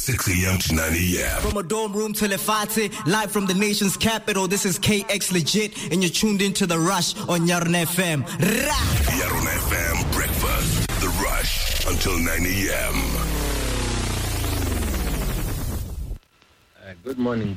6 a.m. to 9 a.m. From a dorm room to Lefate, live from the nation's capital, this is KX Legit, and you're tuned into The Rush on Yarona FM. Yarona FM Breakfast, The Rush, until 9 a.m. Good morning.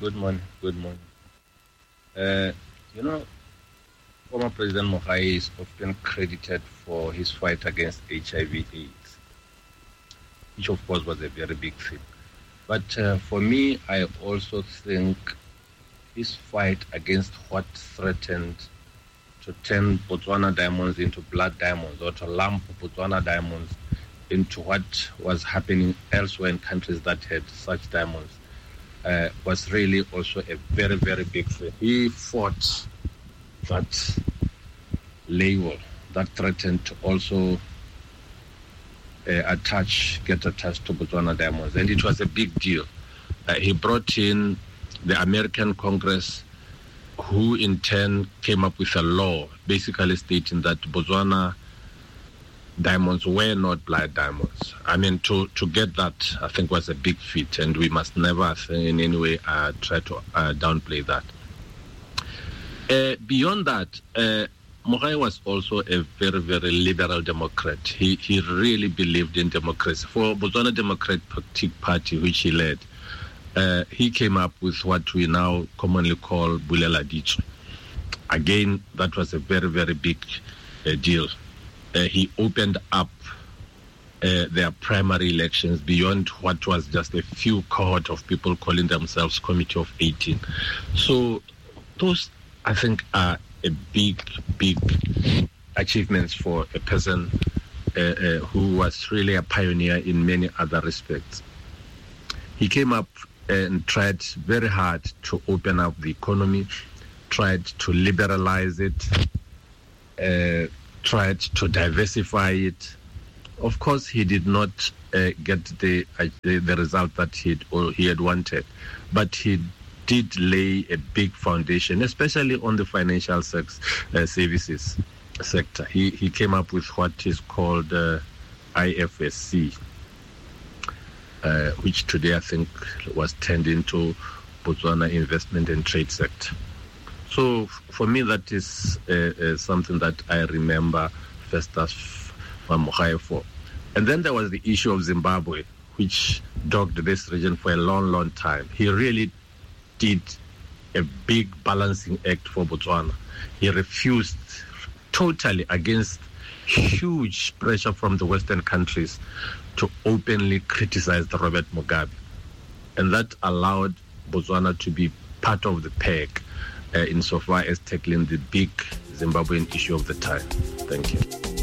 Former President Mogai is often credited for his fight against HIV/AIDS, which of course was a very big thing. But for me, I also think his fight against what threatened to turn Botswana diamonds into blood diamonds, or to lump Botswana diamonds into what was happening elsewhere in countries that had such diamonds, was really also a very, very big thing. He fought that label that threatened to also get attached to Botswana diamonds, and it was a big deal. He brought in the American Congress, who in turn came up with a law basically stating that Botswana diamonds were not blood diamonds. I mean, to get that, I think, was a big feat, and we must never in any way try to downplay that. Beyond that, Mogai was also a very, very liberal Democrat. He really believed in democracy. For Botswana Democratic Party, which he led, he came up with what we now commonly call Bulela Ditso. Again, that was a very, very big deal. He opened up their primary elections beyond what was just a few cohort of people calling themselves Committee of 18. So those, I think, are a big achievements for a person who was really a pioneer in many other respects. He came up and tried very hard to open up the economy, tried to liberalize it, tried to diversify it. Of course, he did not get the result that he had wanted, but he did lay a big foundation, especially on the financial services sector. He came up with what is called IFSC, which today I think was turned into Botswana Investment and Trade Sector. So for me, that is something that I remember Festus Mogai for. And then there was the issue of Zimbabwe, which dogged this region for a long, long time. He really did a big balancing act for Botswana. He refused totally, against huge pressure from the Western countries, to openly criticize the Robert Mugabe. And that allowed Botswana to be part of the pack insofar as tackling the big Zimbabwean issue of the time. Thank you.